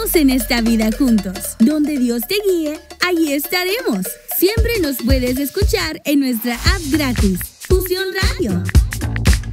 Sigamos en esta vida juntos. Donde Dios te guíe, allí estaremos. Siempre nos puedes escuchar en nuestra app gratis, Fusión Radio.